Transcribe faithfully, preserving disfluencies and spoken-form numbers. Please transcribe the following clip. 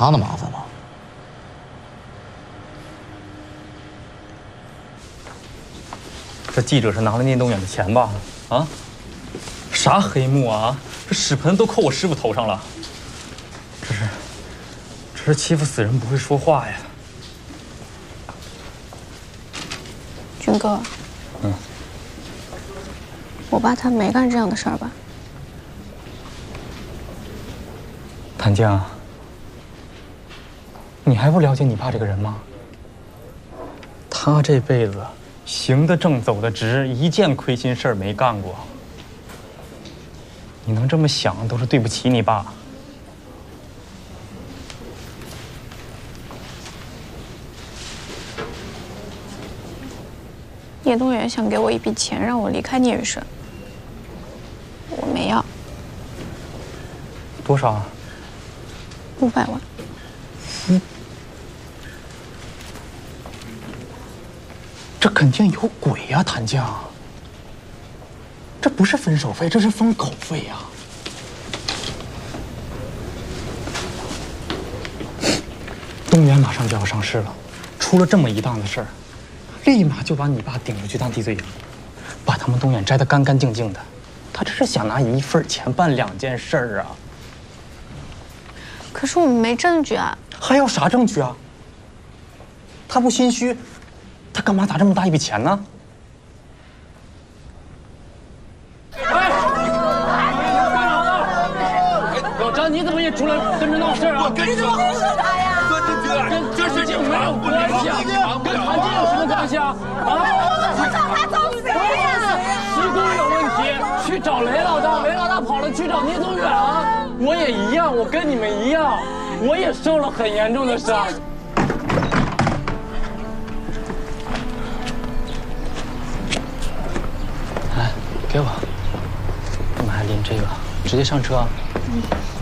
他的麻烦了。 这记者是拿了聂东远的钱吧？啊？啥黑幕啊？这屎盆都扣我师傅头上了。这是，这是欺负死人不会说话呀。 军哥。嗯。我爸他没干这样的事儿吧？ 谭江，你还不了解你爸这个人吗？他这辈子行得正，走得直，一件亏心事儿没干过。你能这么想，都是对不起你爸。 聂东远想给我一笔钱，让我离开聂雨生，我没要。 多少啊？ 五百万。 嗯，这肯定有鬼呀，谭江。这不是分手费，这是封口费呀。东源马上就要上市了，出了这么一档子事儿，立马就把你爸顶出去当替罪羊，把他们东远摘得干干净净的。他这是想拿一份钱办两件事儿啊。 可是我们没证据啊！ 还要啥证据啊？他不心虚，他干嘛砸这么大一笔钱呢？ 哎，老张，你怎么也出来跟着闹事啊？ 我跟你说， 你怎么他呀？ 跟这这事情没有关系啊，跟谭健有什么关系啊？啊！ 我找他找谁呀？ 西宫有问题，去找雷老大，雷老大跑了去找聂东远啊！我也一样，我跟你们一样，我也受了很严重的伤。 哎，给我，干嘛还拎这个？直接上车。嗯。